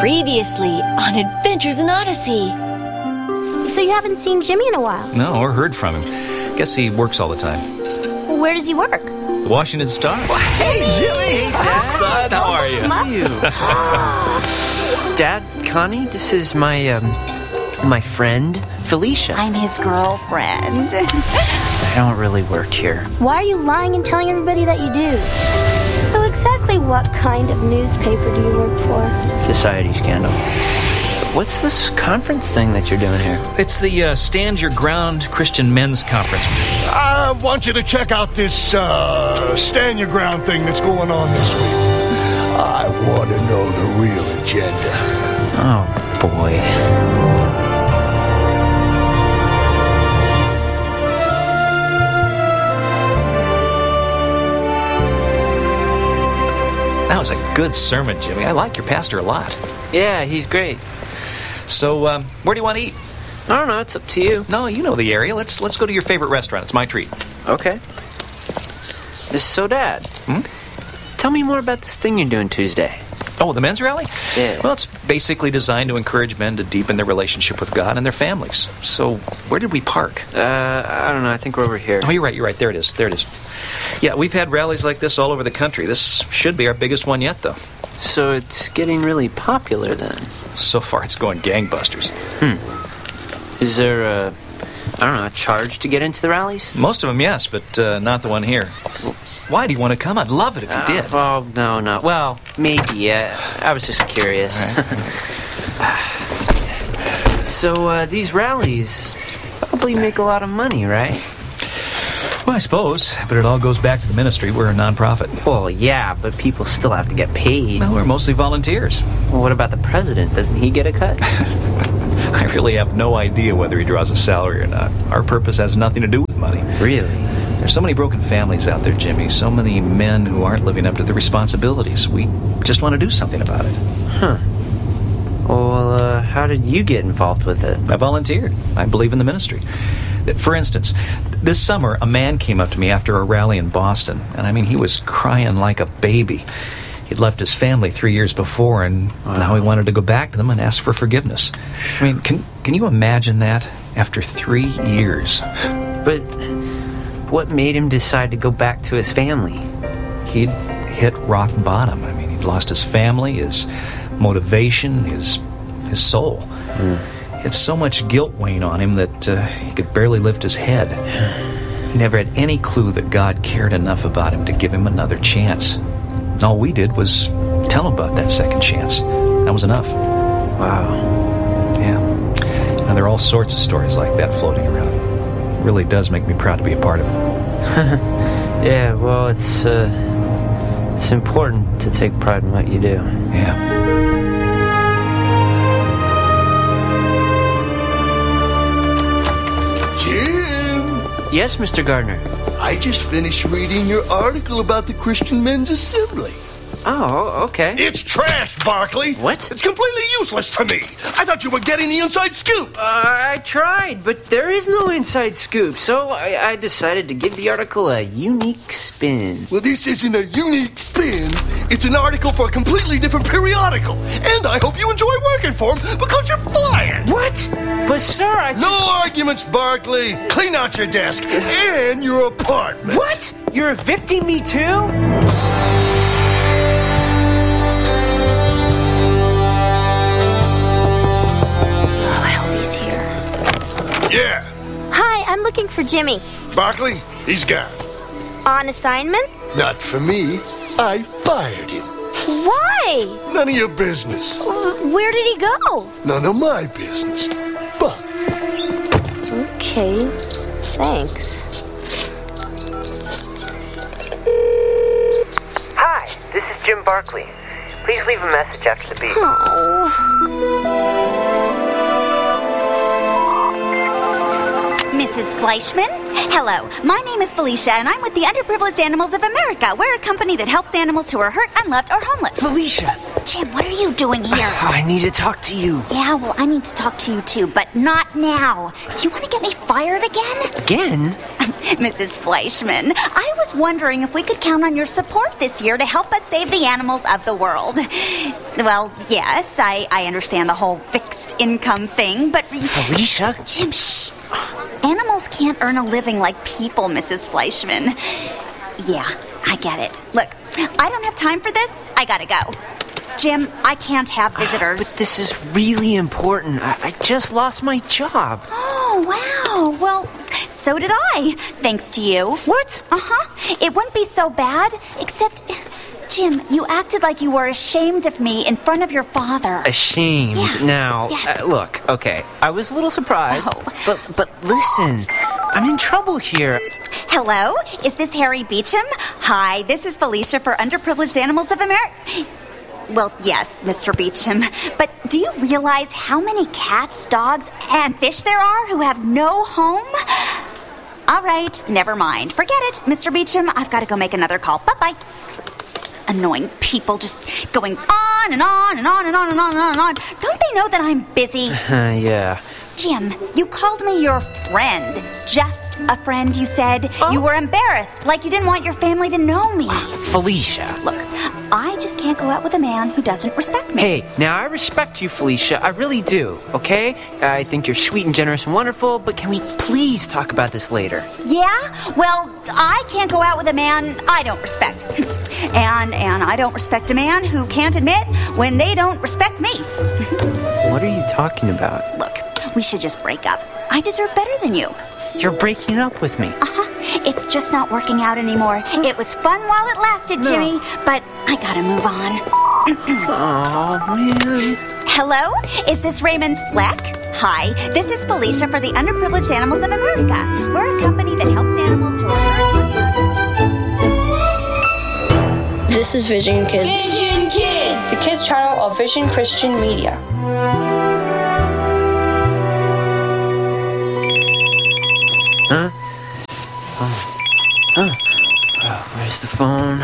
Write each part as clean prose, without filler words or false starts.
Previously on Adventures in Odyssey. So you haven't seen Jimmy in a while? No, or heard from him. Guess he works all the time. Where does he work? The Washington Star. Hey, Jimmy! Hey, son, how are you? Dad, Connie, this is my friend, Felicia. I'm his girlfriend. I don't really work here. Why are you lying and telling everybody that you do? So exactly what kind of newspaper do you work for? Society Scandal. What's this conference thing that you're doing here? It's the Stand Your Ground Christian Men's Conference. I want you to check out this Stand Your Ground thing that's going on this week. I want to know the real agenda. Oh, boy. That was a good sermon, Jimmy. I like your pastor a lot. Yeah, he's great. So, where do you want to eat? I don't know, it's up to you. No, you know the area. Let's go to your favorite restaurant. It's my treat. Okay. So, Dad, tell me more about this thing you're doing Tuesday. Oh, the men's rally? Yeah. Well, it's basically designed to encourage men to deepen their relationship with God and their families. So, where did we park? I don't know, I think we're over here. Oh, you're right. There it is. Yeah, we've had rallies like this all over the country. This should be our biggest one yet, though. So it's getting really popular then? So far, it's going gangbusters. Is there a charge to get into the rallies? Most of them, yes, but not the one here. Why do you want to come? I'd love it if you did. Well, no. Well, maybe. I was just curious. So, these rallies probably make a lot of money, right? Well, I suppose, but it all goes back to the ministry. We're a nonprofit. Well, yeah, but people still have to get paid. Well, we're mostly volunteers. Well, what about the president? Doesn't he get a cut? I really have no idea whether he draws a salary or not. Our purpose has nothing to do with money. Really? There's so many broken families out there, Jimmy. So many men who aren't living up to their responsibilities. We just want to do something about it. Huh. Well, how did you get involved with it? I volunteered. I believe in the ministry. For instance, this summer, a man came up to me after a rally in Boston, and I mean, he was crying like a baby. He'd left his family 3 years before, and now he wanted to go back to them and ask for forgiveness. I mean, can you imagine that? After 3 years. But what made him decide to go back to his family? He'd hit rock bottom. I mean, he'd lost his family, his motivation, his soul. He had so much guilt weighing on him that he could barely lift his head. He never had any clue that God cared enough about him to give him another chance. All we did was tell him about that second chance. That was enough. Wow. Yeah. And there are all sorts of stories like that floating around. It really does make me proud to be a part of it. Yeah, well, it's important to take pride in what you do. Yeah. Yes, Mr. Gardner. I just finished reading your article about the Christian Men's Assembly. Oh, okay. It's trash, Barkley. What? It's completely useless to me. I thought you were getting the inside scoop. I tried, but there is no inside scoop, so I decided to give the article a unique spin. Well, this isn't a unique spin. It's an article for a completely different periodical. And I hope you enjoy working for them because you're fired. What? But, sir, No arguments, Barkley. Clean out your desk and your apartment. What? You're evicting me, too? Yeah. Hi, I'm looking for Jimmy. Barkley, he's gone. On assignment? Not for me. I fired him. Why? None of your business. Where did he go? None of my business. But Okay, thanks. Hi, this is Jim Barkley. Please leave a message after the beep. Oh. Mrs. Fleischman? Hello, my name is Felicia, and I'm with the Underprivileged Animals of America. We're a company that helps animals who are hurt, unloved, or homeless. Felicia, Jim, what are you doing here? I need to talk to you. Yeah, well, I need to talk to you too, but not now. Do you want to get me fired again? Again? Mrs. Fleischman, I was wondering if we could count on your support this year to help us save the animals of the world. Well, yes, I understand the whole fixed income thing, but... Felicia? Jim, shh. Animals can't earn a living like people, Mrs. Fleischman. Yeah, I get it. Look, I don't have time for this. I gotta go. Jim, I can't have visitors. But this is really important. I just lost my job. Oh, wow. Well, so did I, thanks to you. What? Uh-huh. It wouldn't be so bad, except... Jim, you acted like you were ashamed of me in front of your father. Ashamed? Yeah. Now, Yes. look, okay, I was a little surprised, Oh. but listen, I'm in trouble here. Hello? Is this Harry Beecham? Hi, this is Felicia for Underprivileged Animals of America. Well, yes, Mr. Beecham. But do you realize how many cats, dogs, and fish there are who have no home? All right, never mind. Forget it, Mr. Beecham. I've got to go make another call. Bye-bye. Annoying people just going on and on and on and on and on and on and on. Don't they know that I'm busy? Yeah. Jim, you called me your friend. Just a friend, you said. You were embarrassed, like you didn't want your family to know me. Felicia. Look, I just can't go out with a man who doesn't respect me. Hey, now I respect you, Felicia. I really do, okay? I think you're sweet and generous and wonderful, but can we please talk about this later? Yeah? Well, I can't go out with a man I don't respect. And I don't respect a man who can't admit when they don't respect me. What are you talking about? Look, we should just break up. I deserve better than you. You're breaking up with me. Uh-huh. It's just not working out anymore. It was fun while it lasted, Jimmy, but I gotta move on. Oh, man. Hello? Is this Raymond Fleck? Hi, this is Felicia for the Underprivileged Animals of America. We're a company that helps animals who are... This is Vision Kids. Vision Kids! The kids channel of Vision Christian Media. Huh? Where's the phone?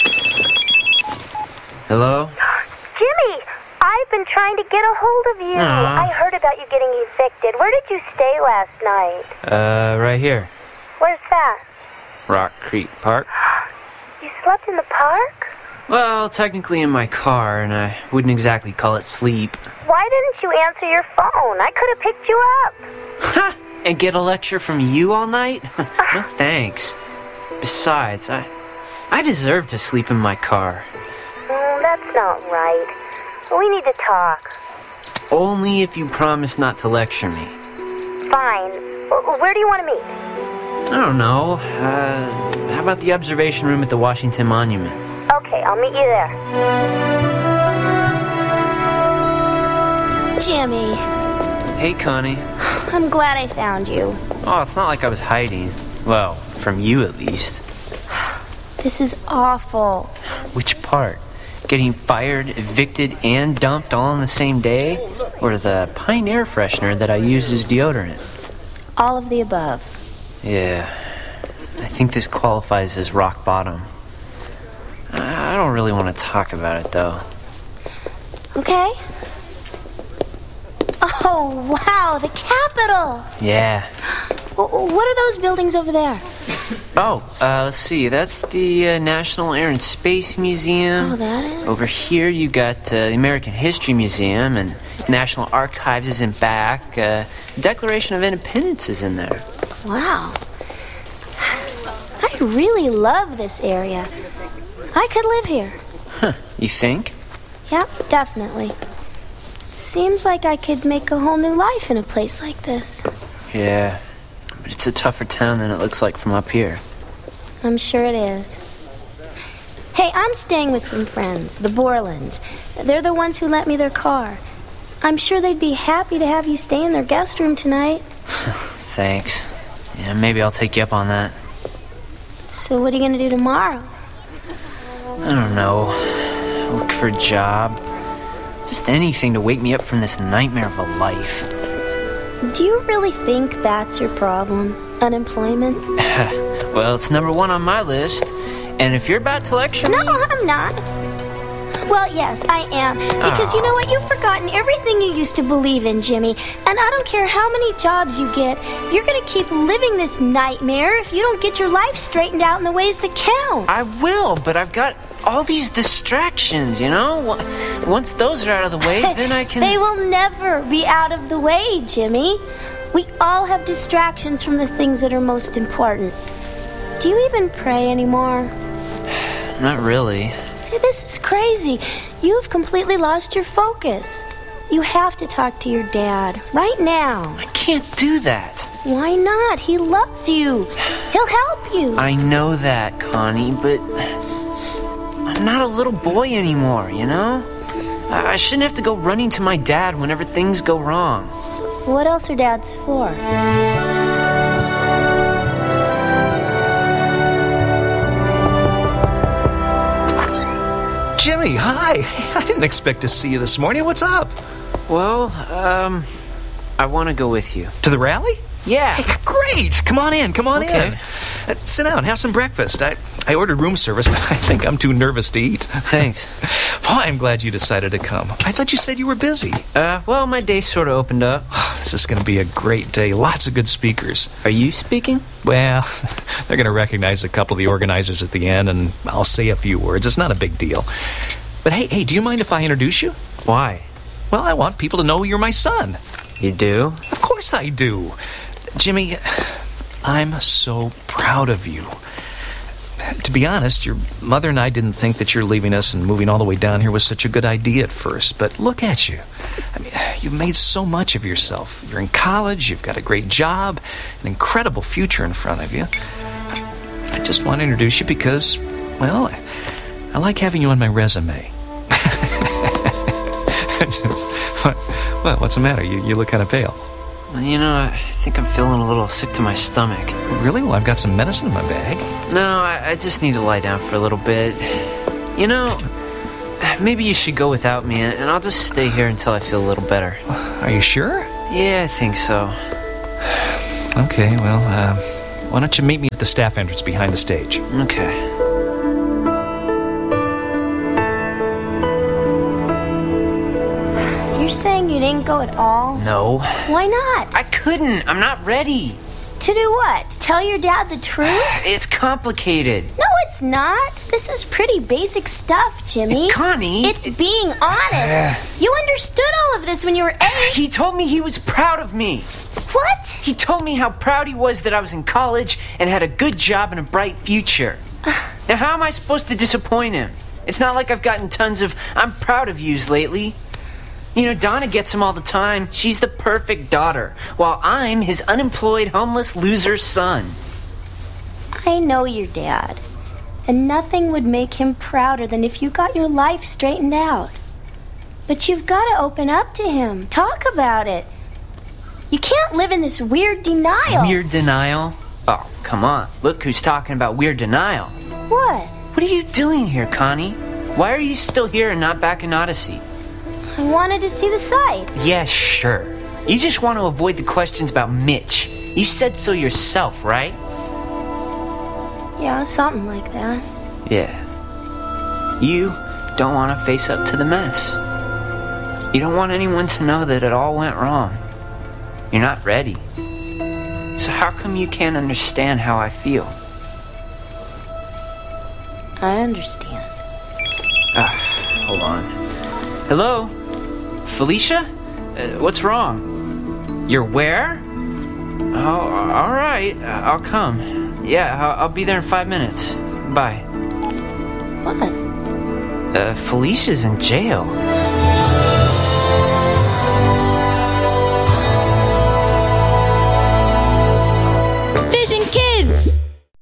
Hello? Jimmy, I've been trying to get a hold of you. I heard about you getting evicted. Where did you stay last night? Right here. Where's that? Rock Creek Park. You slept in the park? Well, technically in my car, and I wouldn't exactly call it sleep. Why didn't you answer your phone? I could have picked you up. Ha! And get a lecture from you all night? No thanks. Besides, I deserve to sleep in my car. That's not right. We need to talk. Only if you promise not to lecture me. Fine. Where do you want to meet? I don't know. How about the observation room at the Washington Monument? Okay, I'll meet you there. Jimmy, Hey, Connie. I'm glad I found you. Oh, it's not like I was hiding. Well, from you at least. This is awful. Which part? Getting fired, evicted, and dumped all on the same day? Or the Pine air freshener that I use as deodorant? All of the above. Yeah, I think this qualifies as rock bottom. I don't really want to talk about it, though. Okay? Oh, wow, the Capitol! Yeah. What are those buildings over there? Oh, let's see. That's the National Air and Space Museum. Oh, that is? Over here, you got the American History Museum, and National Archives is in back. Declaration of Independence is in there. Wow. I really love this area. I could live here. Huh, you think? Yep, definitely. Seems like I could make a whole new life in a place like this. Yeah, but it's a tougher town than it looks like from up here. I'm sure it is. Hey, I'm staying with some friends, the Borlands. They're the ones who lent me their car. I'm sure they'd be happy to have you stay in their guest room tonight. Thanks. Yeah, maybe I'll take you up on that. So what are you going to do tomorrow? I don't know. Look for a job. Just anything to wake me up from this nightmare of a life. Do you really think that's your problem? Unemployment? Well, it's number one on my list. And if you're about to lecture No, me... I'm not. Well, yes, I am. Because you know what? You've forgotten everything you used to believe in, Jimmy. And I don't care how many jobs you get, you're going to keep living this nightmare if you don't get your life straightened out in the ways that count. I will, but I've got all these distractions, you know? Once those are out of the way, then I can... They will never be out of the way, Jimmy. We all have distractions from the things that are most important. Do you even pray anymore? Not really. See, this is crazy. You've completely lost your focus. You have to talk to your dad right now. I can't do that. Why not? He loves you. He'll help you. I know that, Connie, but I'm not a little boy anymore, you know? I shouldn't have to go running to my dad whenever things go wrong. What else are dads for? Jimmy, hi. I didn't expect to see you this morning. What's up? Well, I want to go with you. To the rally? Yeah. Hey, great. Come on in. Okay. Sit down. Have some breakfast. I ordered room service, but I think I'm too nervous to eat. Thanks. Well, I'm glad you decided to come. I thought you said you were busy. Well, my day sort of opened up. This is going to be a great day. Lots of good speakers. Are you speaking? Well, they're going to recognize a couple of the organizers at the end, and I'll say a few words. It's not a big deal. But hey, do you mind if I introduce you? Why? Well, I want people to know you're my son. You do? Of course I do. Jimmy, I'm so proud of you. To be honest, your mother and I didn't think that you're leaving us and moving all the way down here was such a good idea at first. But look at you. I mean, you've made so much of yourself. You're in college, you've got a great job, an incredible future in front of you. I just want to introduce you because, well, I like having you on my resume. What's the matter? You look kind of pale. Well, you know, I think I'm feeling a little sick to my stomach. Really? Well, I've got some medicine in my bag. No, I just need to lie down for a little bit. You know, maybe you should go without me, and I'll just stay here until I feel a little better. Are you sure? Yeah, I think so. Okay, well, why don't you meet me at the staff entrance behind the stage? Okay. You're saying you didn't go at all? No. Why not? I couldn't. I'm not ready. To do what? Tell your dad the truth? It's complicated. No, it's not. This is pretty basic stuff, Jimmy. Connie. It's being honest. You understood all of this when you were 8. He told me he was proud of me. What? He told me how proud he was that I was in college and had a good job and a bright future. Now, how am I supposed to disappoint him? It's not like I've gotten tons of "I'm proud of yous" lately. You know, Donna gets him all the time. She's the perfect daughter, while I'm his unemployed, homeless, loser son. I know your dad. And nothing would make him prouder than if you got your life straightened out. But you've got to open up to him. Talk about it. You can't live in this weird denial. Weird denial? Oh, come on. Look who's talking about weird denial. What? What are you doing here, Connie? Why are you still here and not back in Odyssey? I wanted to see the sights. Yeah, sure. You just want to avoid the questions about Mitch. You said so yourself, right? Yeah, something like that. Yeah. You don't want to face up to the mess. You don't want anyone to know that it all went wrong. You're not ready. So how come you can't understand how I feel? I understand. Hold on. Hello? Felicia? What's wrong? You're where? Oh, all right. I'll come. Yeah, I'll be there in 5 minutes. Bye. What? Felicia's in jail. Vision Kids!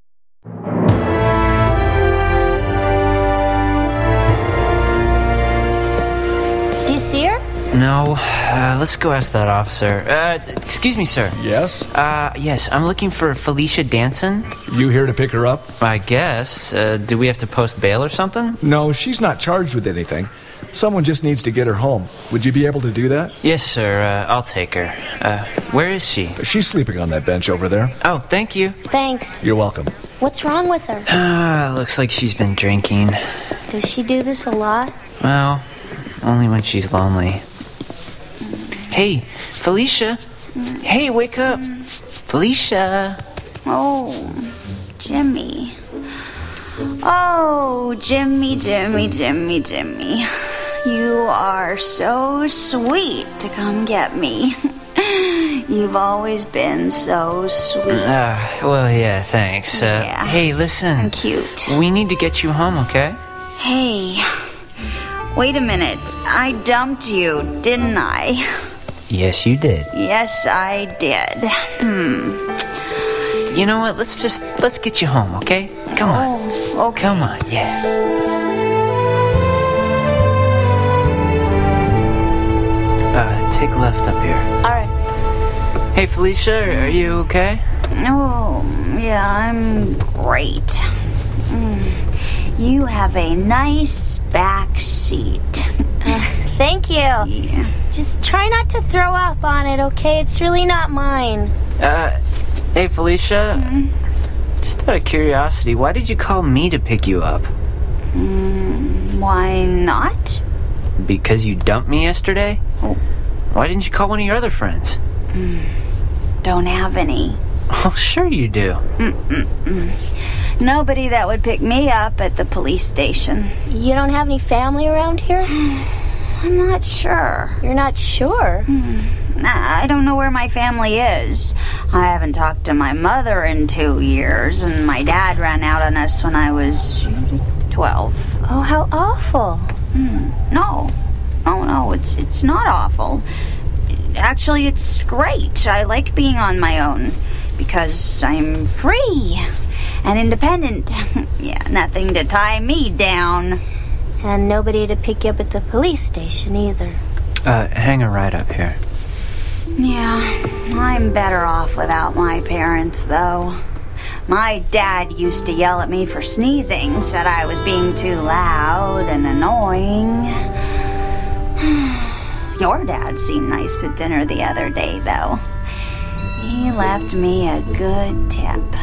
Do you see her? No, let's go ask that officer. Excuse me, sir. Yes? Yes, I'm looking for Felicia Danson. You here to pick her up? I guess. Do we have to post bail or something? No, she's not charged with anything. Someone just needs to get her home. Would you be able to do that? Yes, sir. I'll take her. Where is she? She's sleeping on that bench over there. Oh, thank you. Thanks. You're welcome. What's wrong with her? Looks like she's been drinking. Does she do this a lot? Well, only when she's lonely. Hey, Felicia. Hey, wake up. Felicia. Oh, Jimmy. Oh, Jimmy. You are so sweet to come get me. You've always been so sweet. Well, yeah, thanks. Yeah. Hey, listen. I'm cute. We need to get you home, okay? Hey, wait a minute. I dumped you, didn't I? Yes, you did. Yes, I did. You know what? Let's get you home, okay? Come on. Oh, okay. Come on, yeah. Take left up here. All right. Hey, Felicia, are you okay? Oh, yeah, I'm great. You have a nice back seat. Thank you. Yeah. Just try not to throw up on it, okay? It's really not mine. Hey, Felicia. Just out of curiosity, why did you call me to pick you up? Why not? Because you dumped me yesterday? Oh. Why didn't you call one of your other friends? Don't have any. Oh, sure you do. Nobody that would pick me up at the police station. You don't have any family around here? I'm not sure. You're not sure? I don't know where my family is. I haven't talked to my mother in 2 years, and my dad ran out on us when I was 12. Oh, how awful. No, it's not awful. Actually, it's great. I like being on my own because I'm free and independent. Yeah, nothing to tie me down. And nobody to pick you up at the police station either. Hang a ride up here. Yeah, I'm better off without my parents, though. My dad used to yell at me for sneezing, said I was being too loud and annoying. Your dad seemed nice at dinner the other day, though. He left me a good tip.